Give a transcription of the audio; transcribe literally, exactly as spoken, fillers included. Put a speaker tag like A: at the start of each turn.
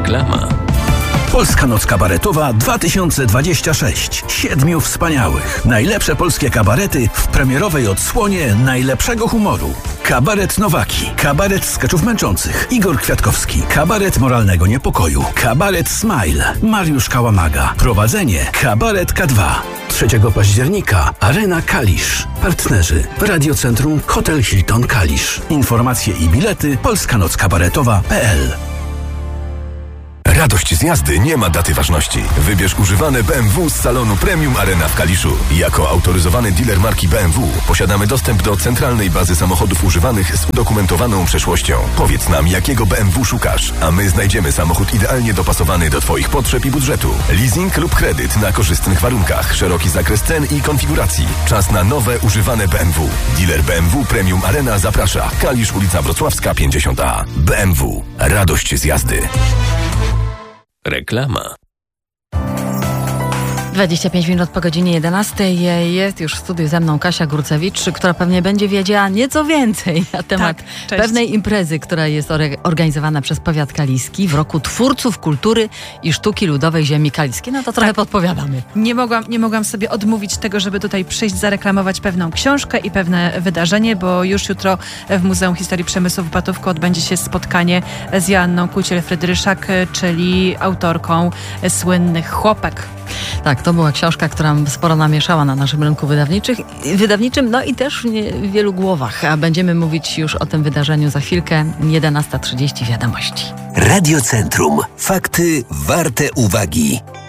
A: Reklama.
B: Polska Noc Kabaretowa dwa tysiące dwadzieścia sześć. Siedmiu wspaniałych. Najlepsze polskie kabarety w premierowej odsłonie najlepszego humoru. Kabaret Nowaki, kabaret skeczów męczących, Igor Kwiatkowski, kabaret moralnego niepokoju, kabaret Smile, Mariusz Kałamaga. Prowadzenie Kabaret K dwa. trzeciego października Arena Kalisz. Partnerzy Radiocentrum Hotel Hilton Kalisz. Informacje i bilety polska noc kabaretowa kropka p l.
C: Radość z jazdy nie ma daty ważności. Wybierz używane B M W z salonu Premium Arena w Kaliszu. Jako autoryzowany dealer marki B M W posiadamy dostęp do centralnej bazy samochodów używanych z udokumentowaną przeszłością. Powiedz nam, jakiego B M W szukasz, a my znajdziemy samochód idealnie dopasowany do Twoich potrzeb i budżetu. Leasing lub kredyt na korzystnych warunkach. Szeroki zakres cen i konfiguracji. Czas na nowe, używane B M W. Dealer B M W Premium Arena zaprasza. Kalisz, ulica Wrocławska pięćdziesiąt A. B M W. Radość z jazdy.
A: Reklama.
D: dwadzieścia pięć minut po godzinie jedenastej. Jest już w studiu ze mną Kasia Górcewicz, która pewnie będzie wiedziała nieco więcej na temat
E: tak,
D: pewnej imprezy, która jest organizowana przez Powiat Kaliski w roku Twórców Kultury i Sztuki Ludowej Ziemi Kaliskiej. No to trochę tak podpowiadamy.
E: Nie mogłam, nie mogłam sobie odmówić tego, żeby tutaj przyjść, zareklamować pewną książkę i pewne wydarzenie, bo już jutro w Muzeum Historii Przemysłu w Batówku odbędzie się spotkanie z Joanną Kuciel-Frydryszak, czyli autorką słynnych Chłopek.
D: Tak, to była książka, która sporo namieszała na naszym rynku wydawniczych, wydawniczym, no i też w wielu głowach. A będziemy mówić już o tym wydarzeniu za chwilkę. jedenasta trzydzieści wiadomości.
F: Radiocentrum. Fakty warte uwagi.